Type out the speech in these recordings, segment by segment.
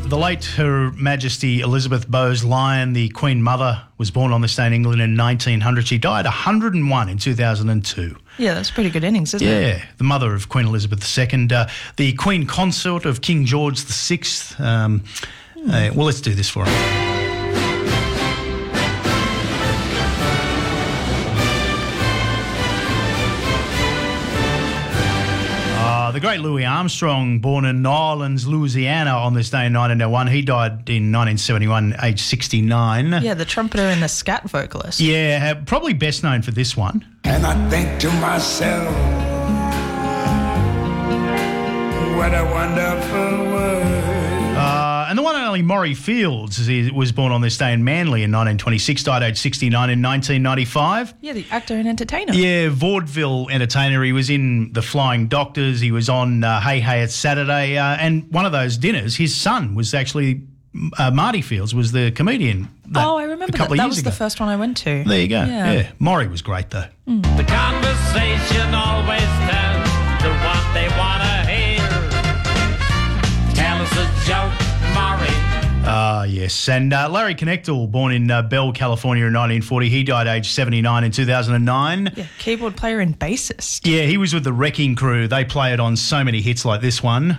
The late Her Majesty Elizabeth Bowes-Lyon, the Queen Mother, was born on this day in England in 1900. She died 101 in 2002. Yeah, that's pretty good innings, isn't it? Yeah, the mother of Queen Elizabeth II, the Queen Consort of King George VI. Well, let's do this for her. The great Louis Armstrong, born in New Orleans, Louisiana on this day in 1901. He died in 1971, aged 69. Yeah, the trumpeter and the scat vocalist. Yeah, probably best known for this one. And I think to myself, what a wonderful world. And the one and only Maury Fields was born on this day in Manly in 1926, died aged 69 in 1995. Yeah, the actor and entertainer. Yeah, vaudeville entertainer. He was in The Flying Doctors. He was on Hey Hey It's Saturday. And one of those dinners, his son was actually, Marty Fields was the comedian. I remember that. That was the first one I went to. There you go. Yeah. Maury was great though. The conversation always turns to what they want to hear. Tell us a joke, Maury. Yes. And Larry Connectal, born in Bell, California in 1940. He died aged 79 in 2009. Yeah, keyboard player and bassist. Yeah, he was with the Wrecking Crew. They played on so many hits like this one.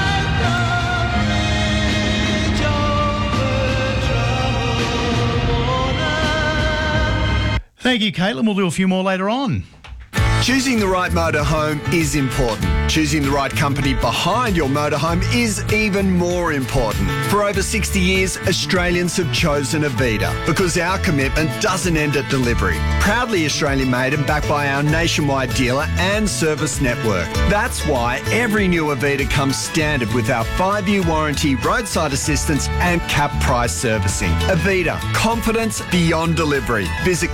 Thank you, Caitlin. We'll do a few more later on. Choosing the right motorhome is important. Choosing the right company behind your motorhome is even more important. For over 60 years, Australians have chosen Avita because our commitment doesn't end at delivery. Proudly Australian made and backed by our nationwide dealer and service network. That's why every new Avita comes standard with our 5-year warranty, roadside assistance and cap price servicing. Avita, confidence beyond delivery. Visit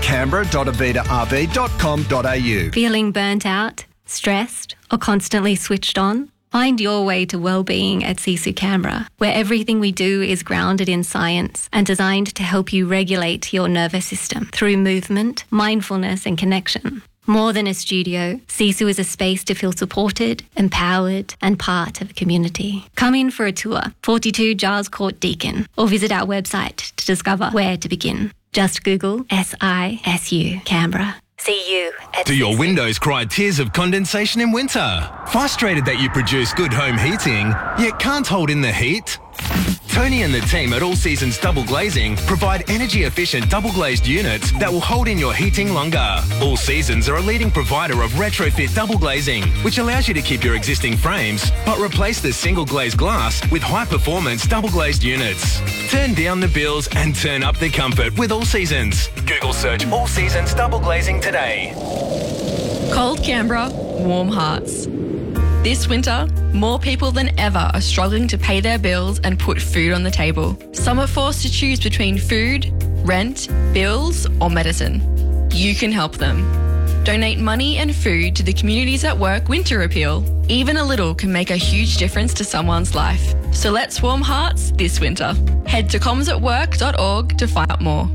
canberra.avitarv.com.au. Feeling burnt out, stressed, or constantly switched on? Find your way to well-being at Sisu Canberra, where everything we do is grounded in science and designed to help you regulate your nervous system through movement, mindfulness and connection. More than a studio, Sisu is a space to feel supported, empowered and part of a community. Come in for a tour, 42 Giles Court Deakin, or visit our website to discover where to begin. Just Google SISU Canberra. See you at Do your windows cry tears of condensation in winter? Frustrated that you produce good home heating, yet can't hold in the heat? Tony and the team at All Seasons Double Glazing provide energy-efficient double-glazed units that will hold in your heating longer. All Seasons are a leading provider of retrofit double glazing, which allows you to keep your existing frames, but replace the single-glazed glass with high-performance double-glazed units. Turn down the bills and turn up the comfort with All Seasons. Google search All Seasons Double Glazing today. Cold Canberra, warm hearts. This winter, more people than ever are struggling to pay their bills and put food on the table. Some are forced to choose between food, rent, bills, or medicine. You can help them. Donate money and food to the Communities at Work Winter Appeal. Even a little can make a huge difference to someone's life. So let's warm hearts this winter. Head to commsatwork.org to find out more.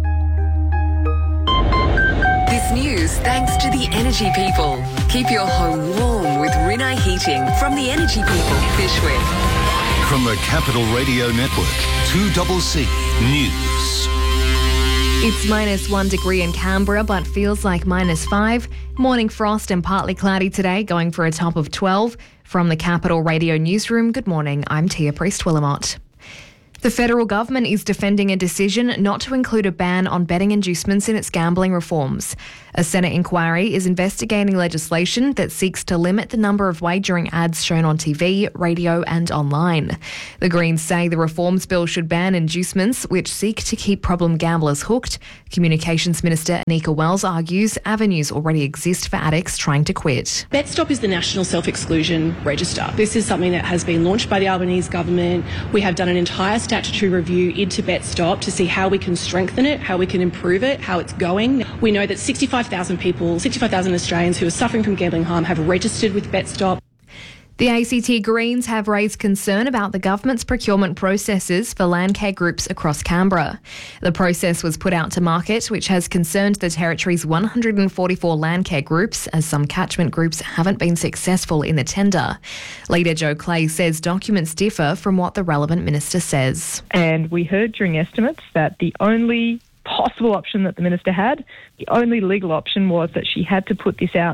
This news thanks to the Energy People. Keep your home warm with Rinnai Heating from the Energy People, Fishwick. From the Capital Radio Network, 2CC News. It's -1 degree in Canberra, but feels like -5. Morning frost and partly cloudy today, going for a top of 12. From the Capital Radio Newsroom, good morning, I'm Tia Priest-Willamott. The federal government is defending a decision not to include a ban on betting inducements in its gambling reforms. A Senate inquiry is investigating legislation that seeks to limit the number of wagering ads shown on TV, radio and online. The Greens say the reforms bill should ban inducements which seek to keep problem gamblers hooked. Communications Minister Anika Wells argues avenues already exist for addicts trying to quit. BetStop is the National Self-Exclusion Register. This is something that has been launched by the Albanese government. We have done an entire statutory review into BetStop to see how we can strengthen it, how we can improve it, how it's going. We know that 65,000 Australians who are suffering from gambling harm have registered with BetStop. The ACT Greens have raised concern about the government's procurement processes for landcare groups across Canberra. The process was put out to market, which has concerned the territory's 144 landcare groups, as some catchment groups haven't been successful in the tender. Leader Joe Clay says documents differ from what the relevant minister says. And we heard during estimates that the only possible option that the minister had, the only legal option, was that she had to put this out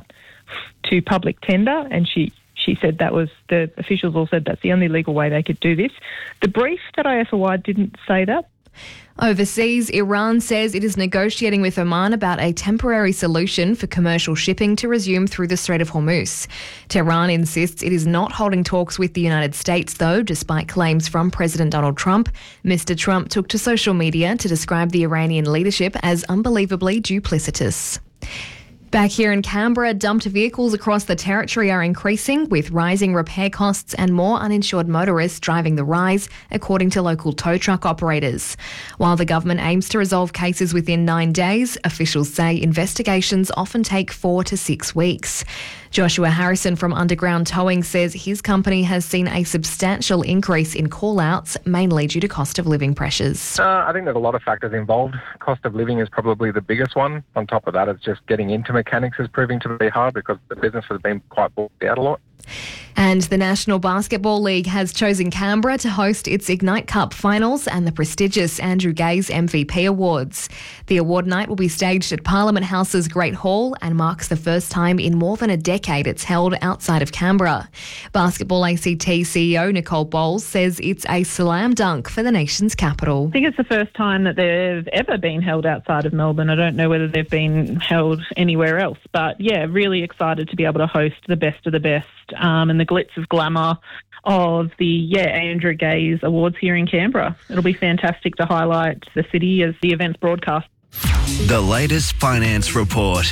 to public tender, and she said that was, the officials all said that's the only legal way they could do this. The brief that IFOI didn't say that. Overseas, Iran says it is negotiating with Oman about a temporary solution for commercial shipping to resume through the Strait of Hormuz. Tehran insists it is not holding talks with the United States, though, despite claims from President Donald Trump. Mr. Trump took to social media to describe the Iranian leadership as unbelievably duplicitous. Back here in Canberra, dumped vehicles across the territory are increasing, with rising repair costs and more uninsured motorists driving the rise, according to local tow truck operators. While the government aims to resolve cases within 9 days, officials say investigations often take 4 to 6 weeks. Joshua Harrison from Underground Towing says his company has seen a substantial increase in call-outs, mainly due to cost of living pressures. I think there's a lot of factors involved. Cost of living is probably the biggest one. On top of that, it's just getting into mechanics is proving to be hard because the business has been quite booked out a lot. And the National Basketball League has chosen Canberra to host its Ignite Cup finals and the prestigious Andrew Gaze MVP Awards. The award night will be staged at Parliament House's Great Hall and marks the first time in more than a decade it's held outside of Canberra. Basketball ACT CEO Nicole Bowles says it's a slam dunk for the nation's capital. I think it's the first time that they've ever been held outside of Melbourne. I don't know whether they've been held anywhere else, but yeah, really excited to be able to host the best of the best and the glitz of glamour of the Andrew Gaze Awards here in Canberra. It'll be fantastic to highlight the city as the event's broadcast. The latest finance report.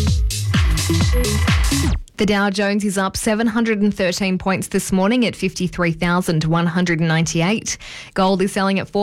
The Dow Jones is up 713 points this morning at 53,198. Gold is selling at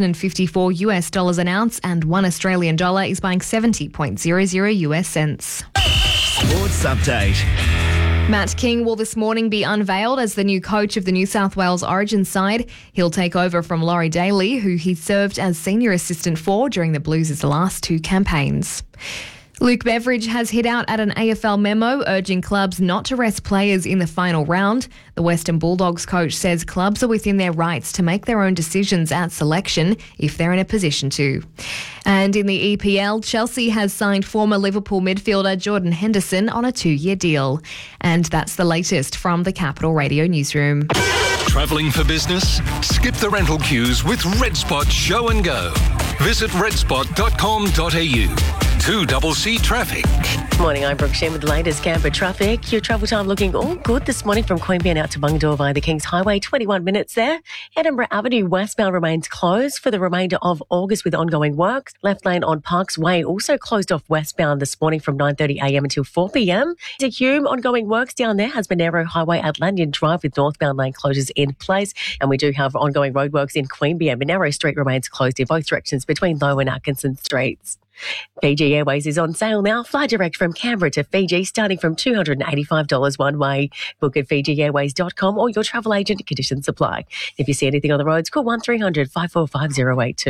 $4,054 an ounce, and $1 Australian dollar is buying 70.00 US cents. Sports update. Matt King will this morning be unveiled as the new coach of the New South Wales Origin side. He'll take over from Laurie Daly, who he served as senior assistant for during the Blues' last 2 campaigns. Luke Beveridge has hit out at an AFL memo urging clubs not to rest players in the final round. The Western Bulldogs coach says clubs are within their rights to make their own decisions at selection if they're in a position to. And in the EPL, Chelsea has signed former Liverpool midfielder Jordan Henderson on a 2-year deal. And that's the latest from the Capital Radio Newsroom. Travelling for business? Skip the rental queues with RedSpot Show and Go. Visit redspot.com.au. 2CC Traffic. Morning, I'm Brooke Shen with the latest Canberra traffic. Your travel time looking all good this morning from Queanbeyan out to Bungendore via the Kings Highway, 21 minutes there. Edinburgh Avenue westbound remains closed for the remainder of August with ongoing works. Left lane on Parks Way also closed off westbound this morning from 9:30am until 4pm. To Hume, ongoing works down there has been Narrow Highway at Lanyon Drive with northbound lane closures in place. And we do have ongoing roadworks in Queanbeyan. Monaro Street remains closed in both directions between Low and Atkinson Streets. Fiji Airways is on sale now. Fly direct from Canberra to Fiji starting from $285 one way. Book at FijiAirways.com or your travel agent. Conditions apply. If you see anything on the roads, call 1300 545 082.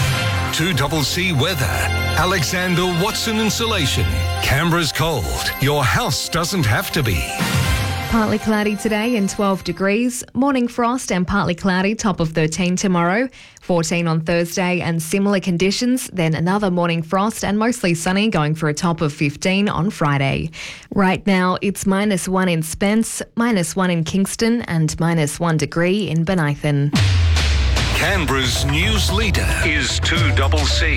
2CC Weather. Alexander Watson Insulation. Canberra's cold. Your house doesn't have to be. Partly cloudy today and 12 degrees. Morning frost and partly cloudy, top of 13 tomorrow. 14 on Thursday and similar conditions. Then another morning frost and mostly sunny, going for a top of 15 on Friday. Right now it's -1 in Spence, -1 in Kingston and -1 degree in Benithan. Canberra's news leader is 2CC.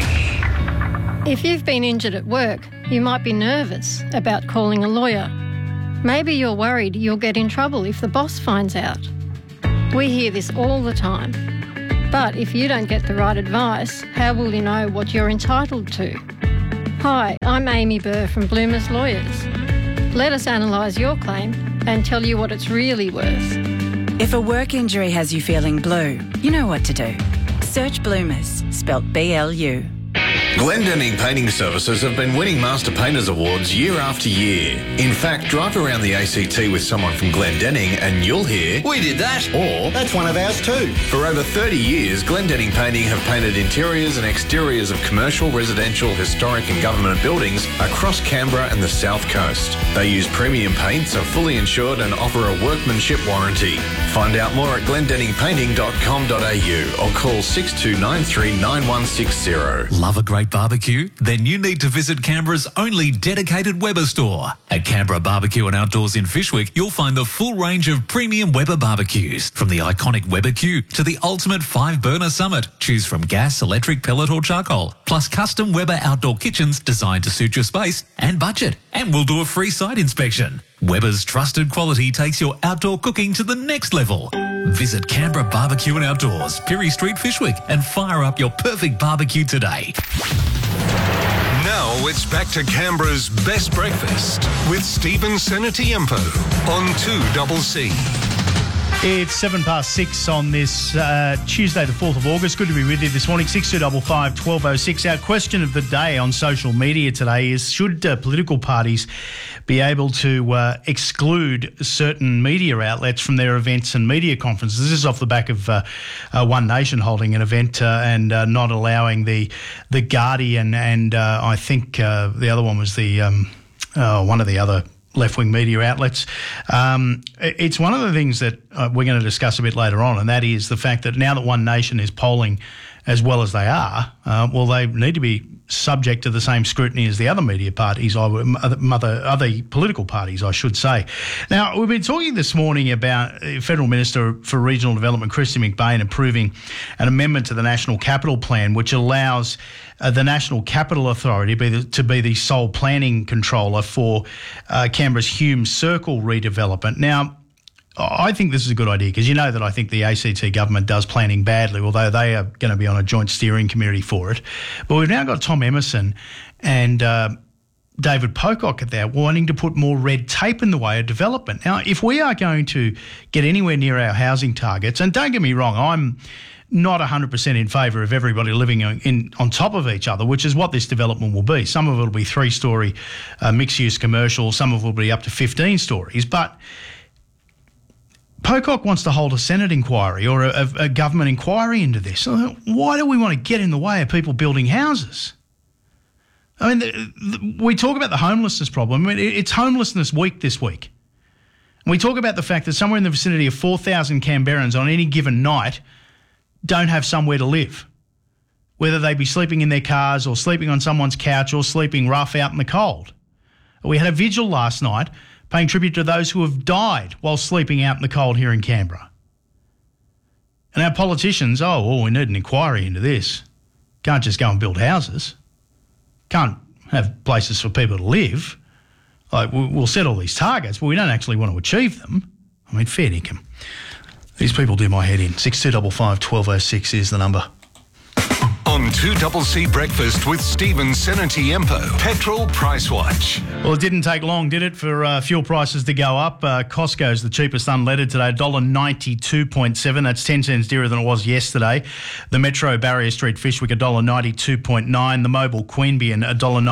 If you've been injured at work, you might be nervous about calling a lawyer. Maybe you're worried you'll get in trouble if the boss finds out. We hear this all the time. But if you don't get the right advice, how will you know what you're entitled to? Hi, I'm Amy Burr from Bloomers Lawyers. Let us analyse your claim and tell you what it's really worth. If a work injury has you feeling blue, you know what to do. Search Bloomers, spelt BLU. Glendinning Painting Services have been winning Master Painters Awards year after year. In fact, drive around the ACT with someone from Glendinning and you'll hear, "We did that," or "That's one of ours too." For over 30 years, Glendinning Painting have painted interiors and exteriors of commercial, residential, historic and government buildings across Canberra and the South Coast. They use premium paints, are fully insured and offer a workmanship warranty. Find out more at glendenningpainting.com.au or call 6293 9160. Love a great barbecue? Then you need to visit Canberra's only dedicated Weber store. At Canberra Barbecue and Outdoors in Fyshwick, you'll find the full range of premium Weber barbecues. From the iconic Weber Q to the ultimate 5-burner Summit. Choose from gas, electric, pellet or charcoal. Plus custom Weber outdoor kitchens designed to suit your space and budget. And we'll do a free site inspection. Weber's trusted quality takes your outdoor cooking to the next level. Visit Canberra Barbecue and Outdoors, Pirie Street, Fyshwick, and fire up your perfect barbecue today. Now it's back to Canberra's best breakfast with Stephen Senatiempo on 2CC. It's 6:07 on this Tuesday, the 4th of August. Good to be with you this morning. 6255 1206. Our question of the day on social media today is, should political parties be able to exclude certain media outlets from their events and media conferences? This is off the back of One Nation holding an event and not allowing the Guardian and I think the other one was the one of the other left-wing media outlets. It's one of the things that we're going to discuss a bit later on, and that is the fact that now that One Nation is polling as well as they are, well, they need to be subject to the same scrutiny as the other media parties, other political parties, I should say. Now, we've been talking this morning about Federal Minister for Regional Development, Kristy McBain, approving an amendment to the National Capital Plan, which allows the National Capital Authority to be the sole planning controller for Canberra's Hume Circle redevelopment. Now, I think this is a good idea because you know that I think the ACT government does planning badly, although they are going to be on a joint steering committee for it. But we've now got Tom Emerson and David Pocock at there wanting to put more red tape in the way of development. Now, if we are going to get anywhere near our housing targets, and don't get me wrong, I'm not 100% in favour of everybody living on top of each other, which is what this development will be. Some of it will be 3-storey mixed-use commercial, some of it will be up to 15 stories, but Pocock wants to hold a Senate inquiry or a government inquiry into this. Why do we want to get in the way of people building houses? I mean, we talk about the homelessness problem. I mean, it's homelessness week this week. And we talk about the fact that somewhere in the vicinity of 4,000 Canberrans on any given night don't have somewhere to live, whether they be sleeping in their cars or sleeping on someone's couch or sleeping rough out in the cold. We had a vigil last night paying tribute to those who have died while sleeping out in the cold here in Canberra. And our politicians, we need an inquiry into this. Can't just go and build houses. Can't have places for people to live. Like, we'll set all these targets, but we don't actually want to achieve them. I mean, fair dinkum. These people do my head in. 6255 1206 is the number. On 2CC Breakfast with Stephen Senatiempo, Petrol Price Watch. Well, it didn't take long, did it, for fuel prices to go up? Costco's the cheapest unleaded today, $1.92.7. That's 10 cents dearer than it was yesterday. The Metro Barrier Street Fyshwick, $1.92.9. The Mobil Queanbeyan,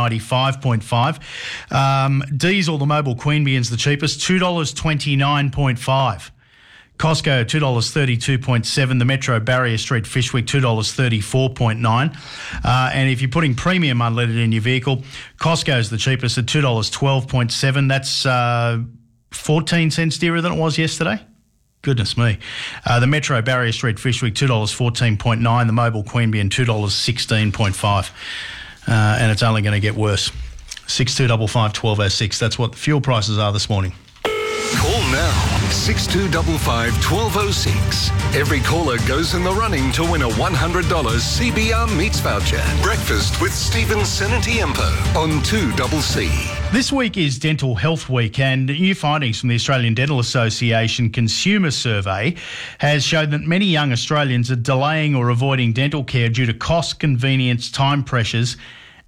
$1.95.5. Diesel, the Mobil Queanbeyan's the cheapest, $2.29.5. Costco, $2.32.7. The Metro Barrier Street Fyshwick, $2.34.9. And if you're putting premium unleaded in your vehicle, Costco's the cheapest at $2.12.7. That's 14 cents dearer than it was yesterday. Goodness me. The Metro Barrier Street Fyshwick, $2.14.9. The Mobil Queanbeyan, $2.16.5. And it's only going to get worse. 6255 1206. That's what the fuel prices are this morning. Call now, 6255 1206. Every caller goes in the running to win a $100 CBR Meats voucher. Breakfast with Stephen Senatiempo on 2CC. This week is Dental Health Week, and new findings from the Australian Dental Association Consumer Survey has shown that many young Australians are delaying or avoiding dental care due to cost, convenience, time pressures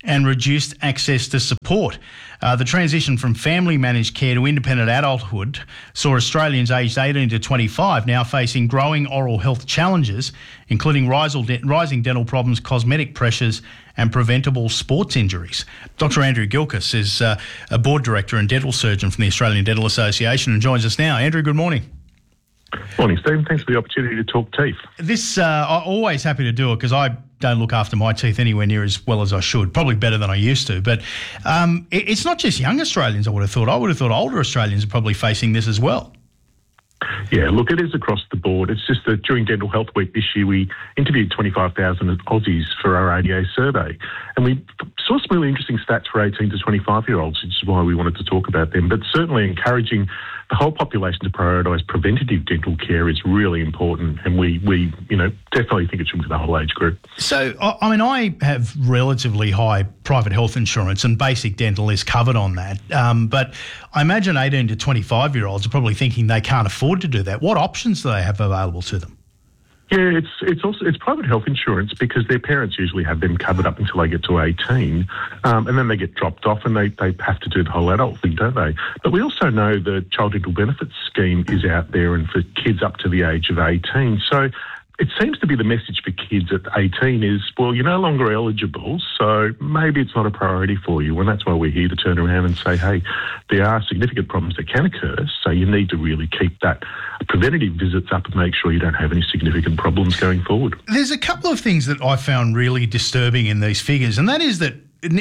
and reduced access to support. The transition from family managed care to independent adulthood saw Australians aged 18 to 25 now facing growing oral health challenges, including rising dental problems, cosmetic pressures and preventable sports injuries. Dr. Andrew Gilkis is a board director and dental surgeon from the Australian Dental Association and joins us now. Andrew, good morning. Morning, Stephen. Thanks for the opportunity to talk teeth. I'm always happy to do it because I don't look after my teeth anywhere near as well as I should, probably better than I used to. But it's not just young Australians, I would have thought. I would have thought older Australians are probably facing this as well. Yeah, look, it is across the board. It's just that during Dental Health Week this year, we interviewed 25,000 Aussies for our ADA survey. And we saw some really interesting stats for 18 to 25-year-olds, which is why we wanted to talk about them. But certainly encouraging the whole population to prioritise preventative dental care is really important. And we definitely think it should be the whole age group. So, I have relatively high private health insurance and basic dental is covered on that. But I imagine 18 to 25-year-olds are probably thinking they can't afford to do that. What options do they have available to them? Yeah, it's private health insurance because their parents usually have them covered up until they get to 18, and then they get dropped off and they have to do the whole adult thing, don't they? But we also know the Child Dental Benefits Scheme is out there and for kids up to the age of 18. So it seems to be the message for kids at 18 is, well, you're no longer eligible, so maybe it's not a priority for you. And that's why we're here to turn around and say, hey, there are significant problems that can occur, so you need to really keep that preventative visits up and make sure you don't have any significant problems going forward. There's a couple of things that I found really disturbing in these figures, and that is that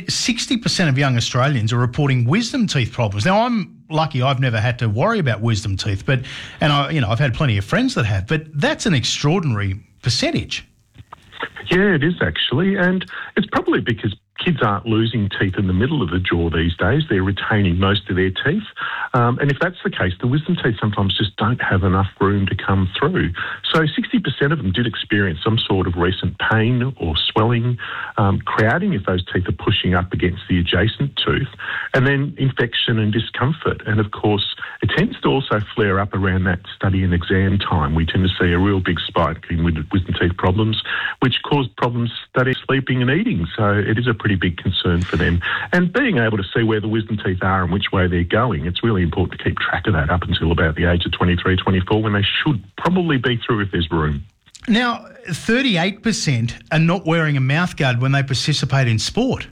60% of young Australians are reporting wisdom teeth problems. Now, I'm lucky I've never had to worry about wisdom teeth, I've had plenty of friends that have, but that's an extraordinary percentage. Yeah, it is actually, and it's probably because kids aren't losing teeth in the middle of the jaw these days. They're retaining most of their teeth. And if that's the case, the wisdom teeth sometimes just don't have enough room to come through. So 60% of them did experience some sort of recent pain or swelling, crowding if those teeth are pushing up against the adjacent tooth, and then infection and discomfort. And of course, it tends to also flare up around that study and exam time. We tend to see a real big spike in wisdom teeth problems, which cause problems studying, sleeping and eating. So it is a pretty big concern for them. And being able to see where the wisdom teeth are and which way they're going, it's really important to keep track of that up until about the age of 23, 24, when they should probably be through if there's room. Now, 38% are not wearing a mouthguard when they participate in sport.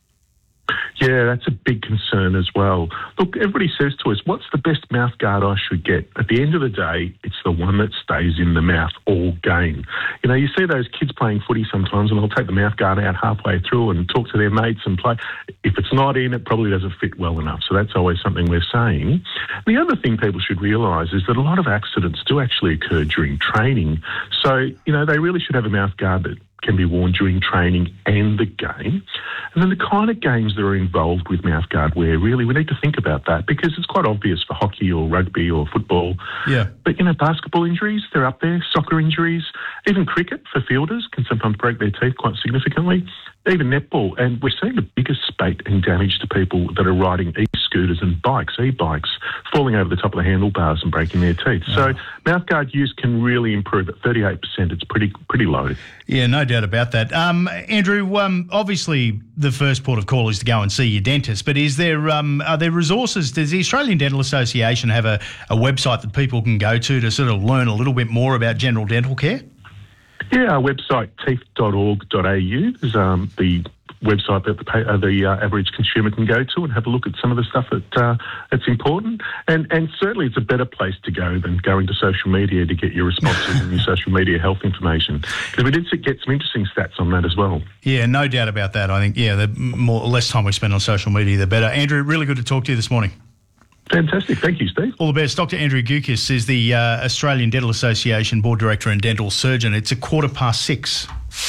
Yeah, that's a big concern as well. Look, everybody says to us, what's the best mouthguard I should get? At the end of the day, it's the one that stays in the mouth all game. You know, you see those kids playing footy sometimes and they'll take the mouthguard out halfway through and talk to their mates and play. If it's not in, it probably doesn't fit well enough. So that's always something we're saying. The other thing people should realise is that a lot of accidents do actually occur during training. So, they really should have a mouthguard that can be worn during training and the game. And then the kind of games that are involved with mouthguard wear, really, we need to think about that because it's quite obvious for hockey or rugby or football. Yeah. But, basketball injuries, they're up there. Soccer injuries, even cricket for fielders can sometimes break their teeth quite significantly. Even netball. And we're seeing the biggest spate and damage to people that are riding e-scooters and e-bikes, falling over the top of the handlebars and breaking their teeth. So mouthguard use can really improve. At 38%, it's pretty low. Yeah, no doubt about that. Andrew, obviously the first port of call is to go and see your dentist, but are there resources? Does the Australian Dental Association have a website that people can go to sort of learn a little bit more about general dental care? Yeah, our website, teeth.org.au, is the website that the average consumer can go to and have a look at some of the stuff that's important. And certainly it's a better place to go than going to social media to get your responses and your social media health information. Because we did get some interesting stats on that as well. Yeah, no doubt about that. I think, the less time we spend on social media, the better. Andrew, really good to talk to you this morning. Fantastic. Thank you, Steve. All the best. Dr. Andrew Gilkis is the Australian Dental Association Board Director and Dental Surgeon. It's 6:15.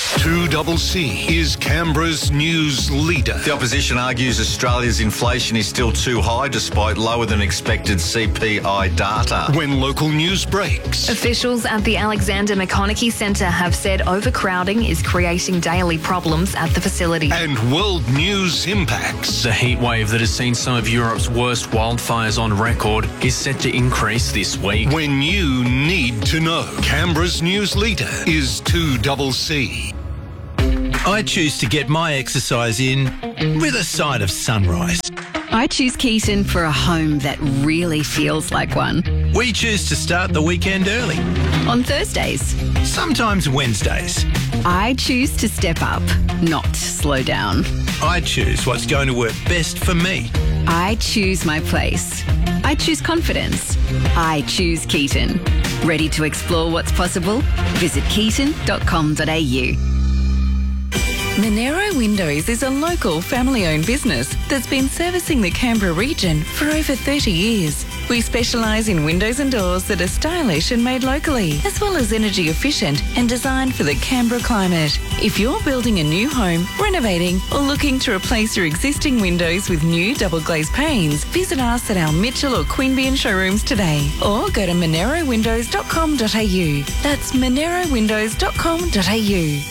2CC is Canberra's news leader. The opposition argues Australia's inflation is still too high despite lower than expected CPI data. When local news breaks. Officials at the Alexander McConaughey Centre have said overcrowding is creating daily problems at the facility. And world news impacts. The heatwave that has seen some of Europe's worst wildfires on record is set to increase this week. When you need to know. Canberra's news leader is 2CC. I choose to get my exercise in with a side of sunrise. I choose Keaton for a home that really feels like one. We choose to start the weekend early. On Thursdays. Sometimes Wednesdays. I choose to step up, not slow down. I choose what's going to work best for me. I choose my place. I choose confidence. I choose Keaton. Ready to explore what's possible? Visit keaton.com.au. Monero Windows is a local family-owned business that's been servicing the Canberra region for over 30 years. We specialise in windows and doors that are stylish and made locally, as well as energy efficient and designed for the Canberra climate. If you're building a new home, renovating, or looking to replace your existing windows with new double glazed panes, visit us at our Mitchell or Queanbeyan showrooms today, or go to monerowindows.com.au. That's monerowindows.com.au.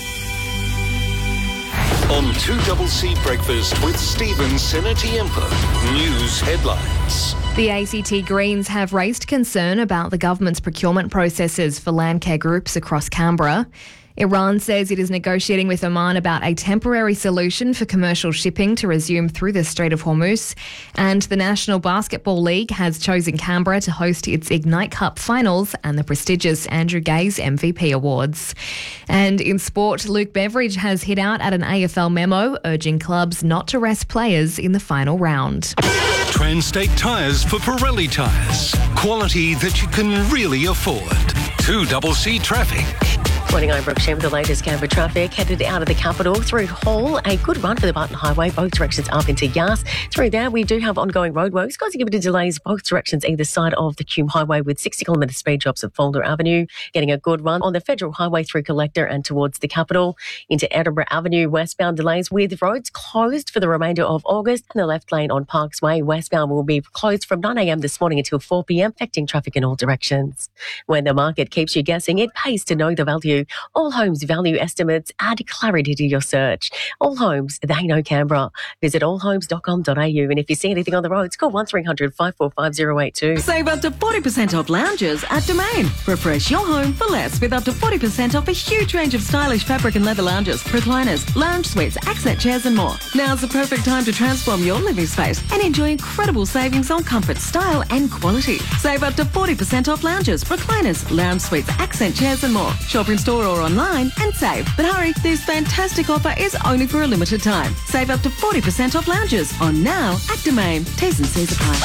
On 2CC Breakfast with Stephen Senatiempo. News headlines. The ACT Greens have raised concern about the government's procurement processes for landcare groups across Canberra. Iran says it is negotiating with Oman about a temporary solution for commercial shipping to resume through the Strait of Hormuz. And the National Basketball League has chosen Canberra to host its Ignite Cup finals and the prestigious Andrew Gaze MVP Awards. And in sport, Luke Beveridge has hit out at an AFL memo urging clubs not to rest players in the final round. Transtate Tyres for Pirelli tyres. Quality that you can really afford. 2CC Traffic. Morning, I'm Brooke Shem. The latest Canberra traffic headed out of the capital through Hall. A good run for the Barton Highway, both directions up into Yass. Through there, we do have ongoing roadworks, causing a bit of delays both directions either side of the Cume Highway with 60km speed drops at Folder Avenue. Getting a good run on the Federal Highway through Collector and towards the capital. Into Edinburgh Avenue, westbound delays with roads closed for the remainder of August. And the left lane on Parks Way, westbound will be closed from 9am this morning until 4pm, affecting traffic in all directions. When the market keeps you guessing, it pays to know the value. All Homes value estimates add clarity to your search. All Homes, they know Canberra. Visit allhomes.com.au, and if you see anything on the roads, call 1300 545 082. Save up to 40% off lounges at Domain. Refresh your home for less with up to 40% off a huge range of stylish fabric and leather lounges, recliners, lounge suites, accent chairs and more. Now's the perfect time to transform your living space and enjoy incredible savings on comfort, style and quality. Save up to 40% off lounges, recliners, lounge suites, accent chairs and more. Shop in store or online and save. But hurry, this fantastic offer is only for a limited time. Save up to 40% off lounges on now at Domain. T's and C's apply.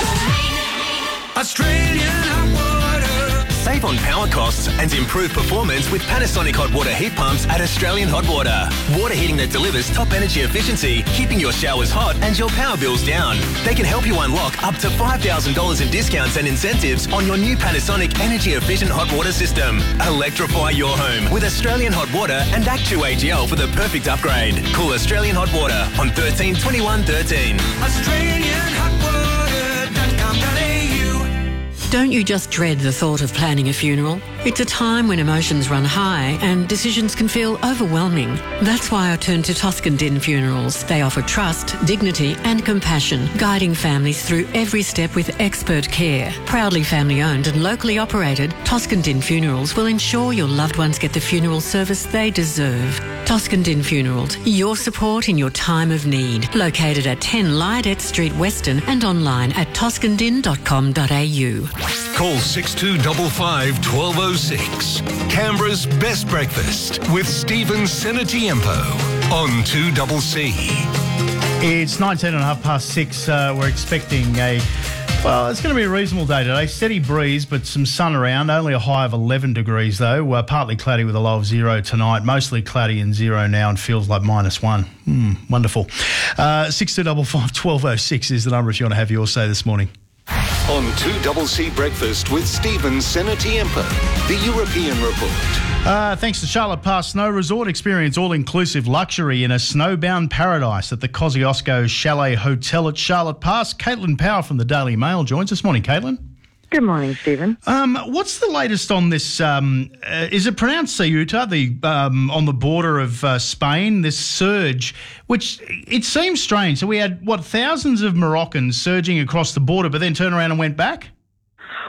Australian hot water. Save on power costs and improve performance with Panasonic hot water heat pumps at Australian Hot Water. Water heating that delivers top energy efficiency, keeping your showers hot and your power bills down. They can help you unlock up to $5,000 in discounts and incentives on your new Panasonic energy efficient hot water system. Electrify your home with Australian Hot Water and Actu-AGL for the perfect upgrade. Call Australian Hot Water on 13 21 13. AustralianHotWater.com.au. Don't you just dread the thought of planning a funeral? It's a time when emotions run high and decisions can feel overwhelming. That's why I turn to Toscan Din Funerals. They offer trust, dignity and compassion, guiding families through every step with expert care. Proudly family owned and locally operated, Toscan Din Funerals will ensure your loved ones get the funeral service they deserve. Toscan Din Funerals, your support in your time of need. Located at 10 Lydette Street Western and online at toscandin.com.au. Call 6255 1206. Canberra's best breakfast with Stephen Senatiempo on 2CC. It's 6:19. We're expecting it's going to be a reasonable day today. Steady breeze, but some sun around. Only a high of 11 degrees, though. Partly cloudy with a low of 0 tonight. Mostly cloudy and 0 now and feels like -1. Wonderful. 6255 1206 is the number if you want to have your say this morning. On 2CC Breakfast with Stephen Senatiempo, the European Report. Thanks to Charlotte Pass Snow Resort, experience all-inclusive luxury in a snowbound paradise at the Kosciuszko Chalet Hotel at Charlotte Pass. Caitlin Power from the Daily Mail joins us. Morning, Caitlin. Good morning, Stephen. What's the latest on this? Is it pronounced Ceuta, on the border of Spain? This surge, which it seems strange. So we had thousands of Moroccans surging across the border, but then turned around and went back.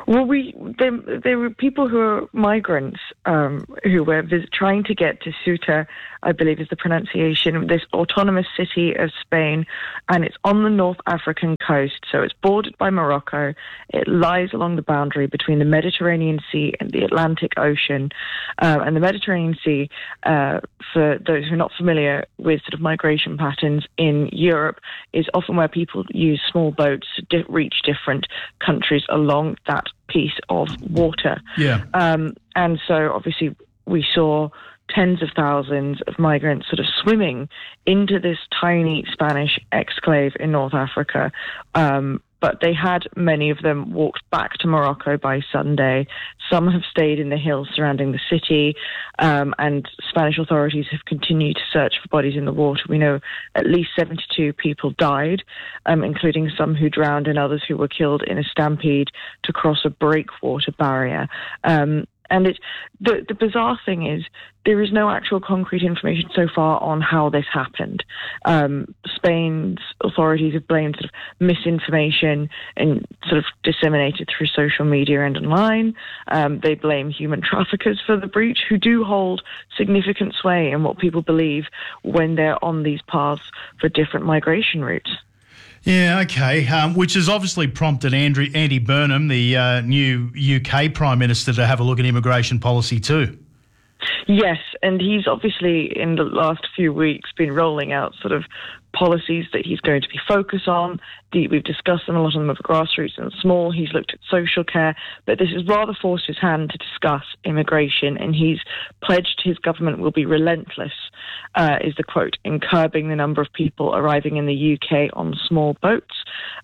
Well, there were people who are migrants who were trying to get to Ceuta, I believe is the pronunciation, this autonomous city of Spain, and it's on the North African coast, so it's bordered by Morocco. It lies along the boundary between the Mediterranean Sea and the Atlantic Ocean. And the Mediterranean Sea, for those who are not familiar with sort of migration patterns in Europe, is often where people use small boats to reach different countries along that piece of water. Yeah. And so obviously we saw tens of thousands of migrants sort of swimming into this tiny Spanish exclave in North Africa. But they had, many of them, walked back to Morocco by Sunday. Some have stayed in the hills surrounding the city, and Spanish authorities have continued to search for bodies in the water. We know at least 72 people died, including some who drowned and others who were killed in a stampede to cross a breakwater barrier. And the bizarre thing is there is no actual concrete information so far on how this happened. Spain's authorities have blamed sort of misinformation and sort of disseminated through social media and online. They blame human traffickers for the breach, who do hold significant sway in what people believe when they're on these paths for different migration routes. Yeah, okay, which has obviously prompted Andy Burnham, the new UK Prime Minister, to have a look at immigration policy too. Yes, and he's obviously in the last few weeks been rolling out sort of policies that he's going to be focused on. We've discussed them, a lot of them are grassroots and small. He's looked at social care, but this has rather forced his hand to discuss immigration, and he's pledged his government will be relentless, is the quote, in curbing the number of people arriving in the UK on small boats.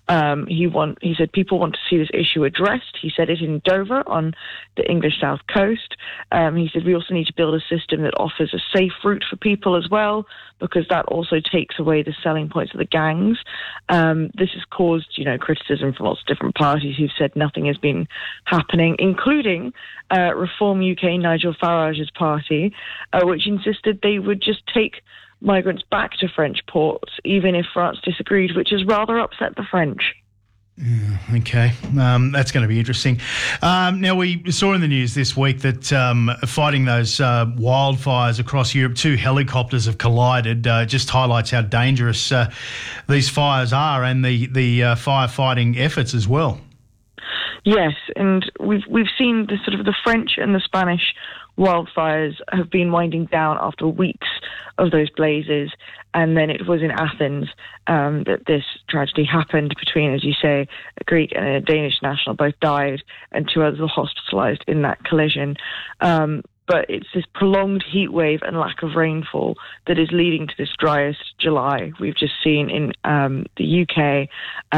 He said people want to see this issue addressed. He said it in Dover on the English South Coast. He said we also need to build a system that offers a safe route for people as well, because that also takes away the selling points of the gangs. This has caused, criticism from lots of different parties who've said nothing has been happening, including Reform UK, Nigel Farage's party, which insisted they would just take migrants back to French ports, even if France disagreed, which has rather upset the French. Okay, that's going to be interesting. Now, we saw in the news this week that fighting those wildfires across Europe, 2 helicopters have collided. Just highlights how dangerous these fires are and the firefighting efforts as well. Yes, and we've seen the French and the Spanish wildfires have been winding down after weeks of those blazes, and then it was in Athens that this tragedy happened between, as you say, a Greek and a Danish national. Both died, and 2 others were hospitalised in that collision. But it's this prolonged heat wave and lack of rainfall that is leading to this driest July we've just seen in the UK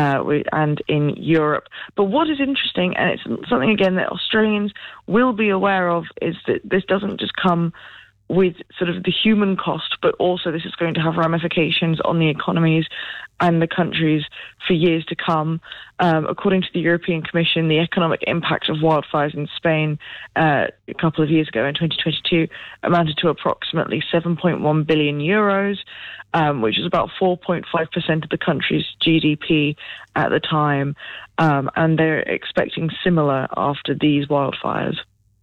and in Europe. But what is interesting, and it's something, again, that Australians will be aware of, is that this doesn't just come with sort of the human cost, but also this is going to have ramifications on the economies and the countries for years to come. According to the European Commission, the economic impact of wildfires in Spain a couple of years ago in 2022 amounted to approximately 7.1 billion euros, which is about 4.5% of the country's GDP at the time. And they're expecting similar after these wildfires.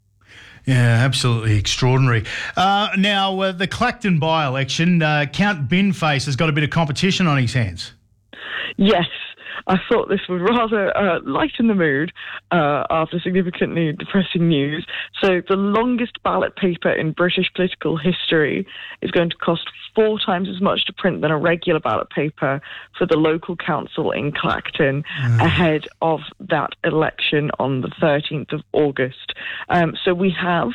Yeah, absolutely extraordinary. Now, the Clacton by-election, Count Binface has got a bit of competition on his hands. Yes, I thought this would rather lighten the mood after significantly depressing news. So the longest ballot paper in British political history is going to cost 4 times as much to print than a regular ballot paper for the local council in Clacton ahead of that election on the 13th of August. So we have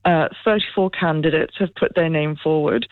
34 candidates have put their name forward,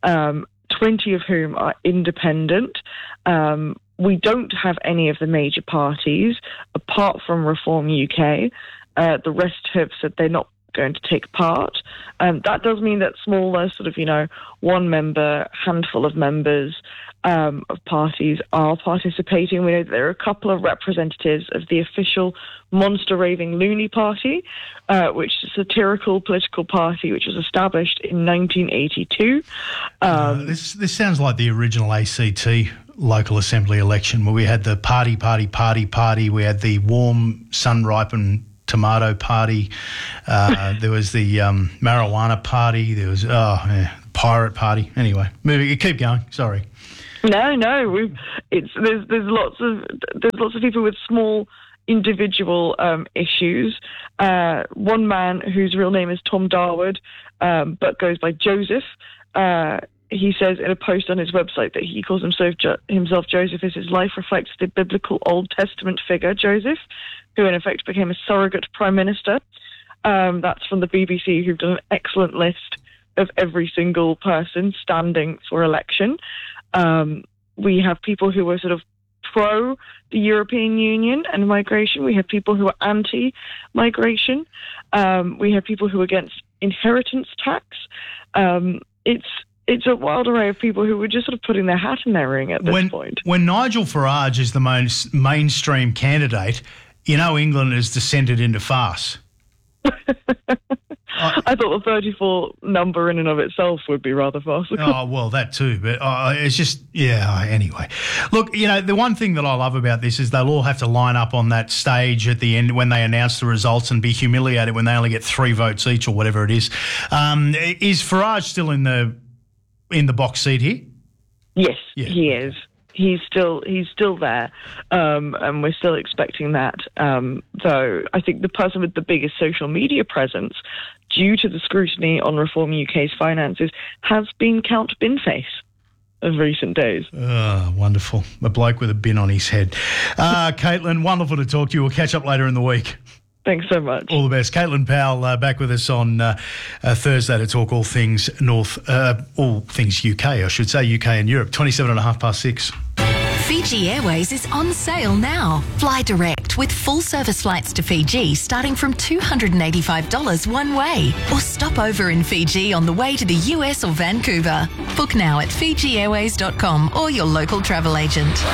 20 of whom are independent. We don't have any of the major parties, apart from Reform UK. The rest have said they're not going to take part. That does mean that smaller, one member, handful of members of parties are participating. We know that there are a couple of representatives of the official Monster Raving Loony Party, which is a satirical political party which was established in 1982. This sounds like the original ACT local assembly election, where we had the party. We had the warm, sun-ripened tomato party. There was the marijuana party. There was pirate party. Anyway, keep going. Sorry. No. There's lots of people with small individual issues. One man whose real name is Tom Darwood, but goes by Joseph. He says in a post on his website that he calls himself Joseph as his life reflects the biblical Old Testament figure Joseph, who in effect became a surrogate prime minister. That's from the BBC, who've done an excellent list of every single person standing for election. We have people who are sort of pro the European Union and migration. We have people who are anti-migration. We have people who are against inheritance tax. It's a wild array of people who were just sort of putting their hat in their ring at this point. When Nigel Farage is the most mainstream candidate, England has descended into farce. I thought the 34 number in and of itself would be rather farcical. Oh, well, that too. But it's just, anyway. Look, the one thing that I love about this is they'll all have to line up on that stage at the end when they announce the results and be humiliated when they only get 3 votes each or whatever it is. Is Farage still in the box seat here? Yes, he is. He's still there, and we're still expecting that. Though I think the person with the biggest social media presence, due to the scrutiny on Reform UK's finances, has been Count Binface of recent days. Oh, wonderful. A bloke with a bin on his head. Caitlin, wonderful to talk to you. We'll catch up later in the week. Thanks so much. All the best. Caitlin Powell back with us on Thursday to talk all things UK, I should say, UK and Europe. 6:27. Fiji Airways is on sale now. Fly direct with full service flights to Fiji starting from $285 one way. Or stop over in Fiji on the way to the US or Vancouver. Book now at FijiAirways.com or your local travel agent.